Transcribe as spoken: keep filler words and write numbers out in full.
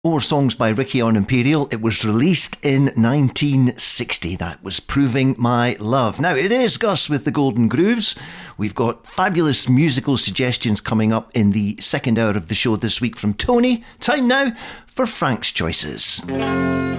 More songs by Ricky on Imperial. It was released in nineteen sixty. That was Proving My Love. Now, it is Gus with the Golden Grooves. We've got fabulous musical suggestions coming up in the second hour of the show this week from Tony. Time now for Frank's Choices.